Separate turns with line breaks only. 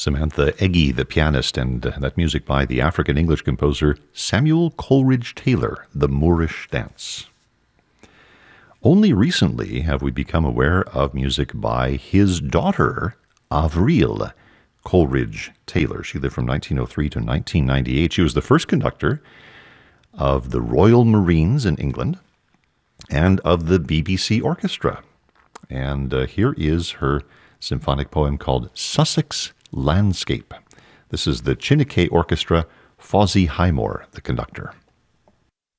Samantha Eggy, the pianist, and that music by the African-English composer Samuel Coleridge Taylor, The Moorish Dance. Only recently have we become aware of music by his daughter, Avril Coleridge Taylor. She lived from 1903 to 1998. She was the first conductor of the Royal Marines in England and of the BBC Orchestra. And here is her symphonic poem called Sussex Landscape. This is the Chineke Orchestra, Fawzi Highmore, the conductor.